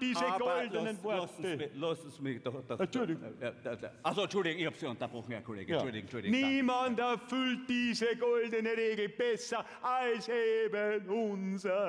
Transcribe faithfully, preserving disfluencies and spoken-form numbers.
diese Aber goldenen lass, Worte. Lass es, mich- lass es mich doch. doch Entschuldigung. Äh, äh, äh, also, Entschuldigung, ich habe Sie unterbrochen, Herr Kollege. Ja. Entschuldigung, Entschuldigung. Niemand erfüllt diese goldene Regel besser als eben unser